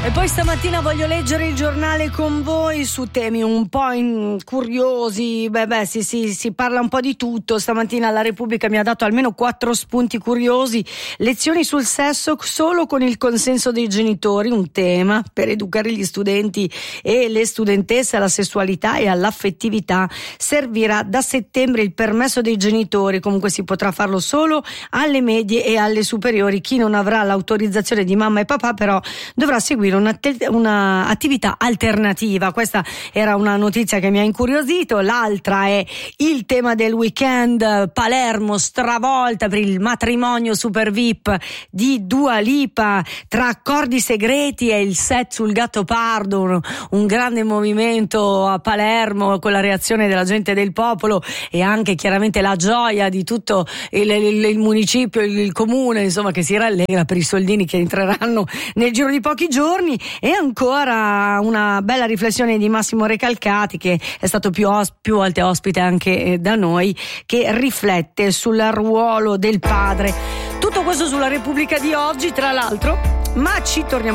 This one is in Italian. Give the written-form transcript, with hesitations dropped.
E poi stamattina voglio leggere il giornale con voi su temi un po' curiosi. Si parla un po' di tutto. Stamattina la Repubblica mi ha dato almeno 4 spunti curiosi. Lezioni sul sesso solo con il consenso dei genitori, un tema per educare gli studenti e le studentesse alla sessualità e all'affettività. Servirà da settembre il permesso dei genitori, comunque si potrà farlo solo alle medie e alle superiori. Chi non avrà l'autorizzazione di mamma e papà però dovrà seguire una attività alternativa. Questa era una notizia che mi ha incuriosito. L'altra è il tema del weekend: Palermo stravolta per il matrimonio super VIP di Dua Lipa, tra accordi segreti e il set sul Gattopardo, un grande movimento a Palermo con la reazione della gente del popolo e anche chiaramente la gioia di tutto il municipio, il comune, insomma, che si rallegra per i soldini che entreranno nel giro di pochi giorni. E ancora una bella riflessione di Massimo Recalcati, che è stato più volte ospite anche da noi, che riflette sul ruolo del padre. Tutto questo sulla Repubblica di oggi, tra l'altro, ma ci torniamo